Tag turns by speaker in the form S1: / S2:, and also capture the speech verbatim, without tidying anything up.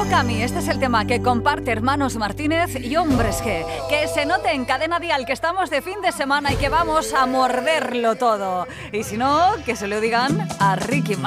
S1: toca a mí. Este es el tema que comparte Hermanos Martínez y Hombres G. Que se note en Cadena Dial que estamos de fin de semana y que vamos a morderlo todo. Y si no, que se lo digan a Ricky Martin.